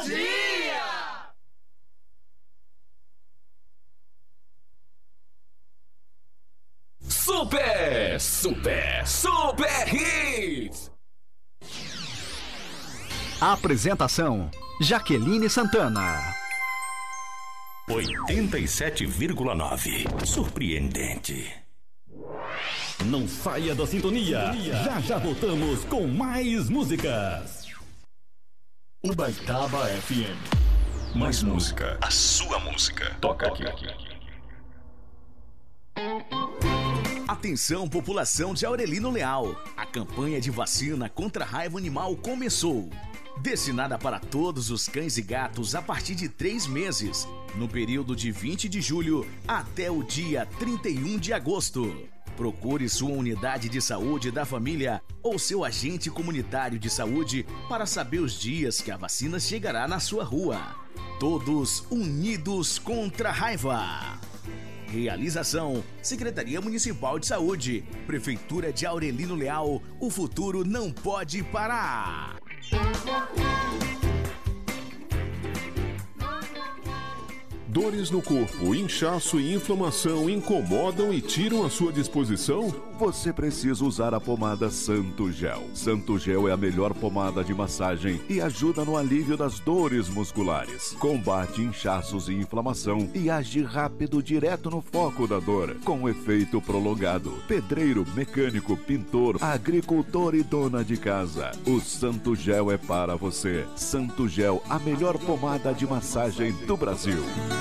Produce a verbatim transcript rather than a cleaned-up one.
dia! Super, super, super hits! Apresentação: Jaqueline Santana. oitenta e sete vírgula nove. Surpreendente. Não saia da sintonia. Já já voltamos com mais músicas. Ubaitaba F M. Mais música. A sua música. Toca aqui. Atenção, população de Aurelino Leal. A campanha de vacina contra a raiva animal começou. Destinada para todos os cães e gatos a partir de três meses, no período de vinte de julho até o dia trinta e um de agosto. Procure sua unidade de saúde da família ou seu agente comunitário de saúde para saber os dias que a vacina chegará na sua rua. Todos unidos contra a raiva. Realização: Secretaria Municipal de Saúde, Prefeitura de Aurelino Leal. O futuro não pode parar. Dores no corpo, inchaço e inflamação incomodam e tiram a sua disposição? Você precisa usar a pomada Santo Gel. Santo Gel é a melhor pomada de massagem e ajuda no alívio das dores musculares. Combate inchaços e inflamação e age rápido direto no foco da dor, com efeito prolongado. Pedreiro, mecânico, pintor, agricultor e dona de casa. O Santo Gel é para você. Santo Gel, a melhor pomada de massagem do Brasil.